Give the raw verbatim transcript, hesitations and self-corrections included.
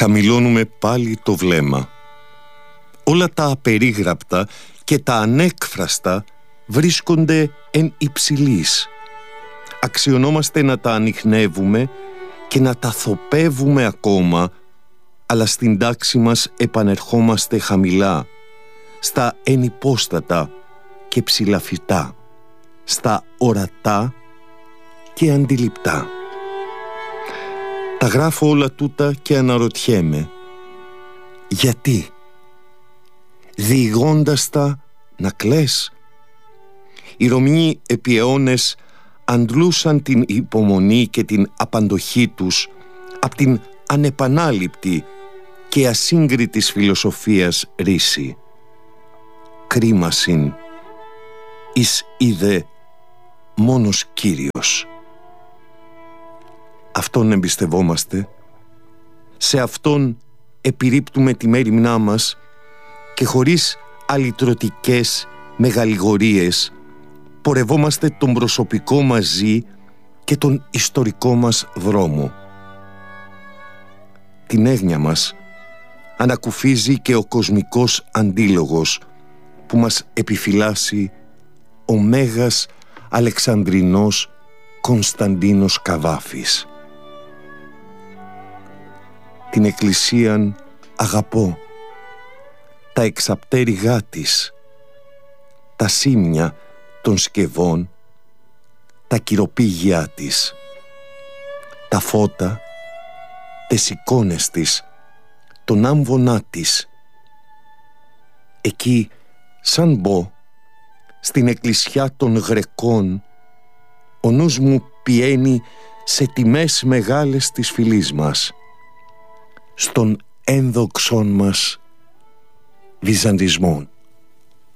Χαμηλώνουμε πάλι το βλέμμα. Όλα τα απερίγραπτα και τα ανέκφραστα βρίσκονται εν υψηλής. Αξιωνόμαστε να τα ανιχνεύουμε και να τα θοπεύουμε ακόμα, αλλά στην τάξη μας επανερχόμαστε χαμηλά, στα ενυπόστατα και ψηλαφιτά, στα ορατά και αντιληπτά. Τα γράφω όλα τούτα και αναρωτιέμαι, γιατί, διηγώντας τα να κλαις? Οι Ρωμιοί επί αιώνες αντλούσαν την υπομονή και την απαντοχή τους απ' την ανεπανάληπτη και ασύγκριτης φιλοσοφίας ρίση. Κρίμασιν, εις είδε μόνος Κύριος. Αυτόν εμπιστευόμαστε, σε Αυτόν επιρρύπτουμε τη μέριμνά μας και χωρίς αλυτρωτικές μεγαληγορίες πορευόμαστε τον προσωπικό μας ζει και τον ιστορικό μας δρόμο. Την έγνοια μας ανακουφίζει και ο κοσμικός αντίλογος που μας επιφυλάσσει ο Μέγας Αλεξανδρινός Κωνσταντίνος Καβάφης. Την Εκκλησίαν αγαπώ, τα εξαπτέρυγά της, τα σήμια των σκευών, τα κυροπήγια της, τα φώτα, τες εικόνες της, τον άμβονά της. Εκεί, σαν μπω, στην εκκλησιά των Γρεκών, ο νους μου πιένει σε τιμές μεγάλες της φυλής μας, στον ένδοξον μας βυζαντισμόν.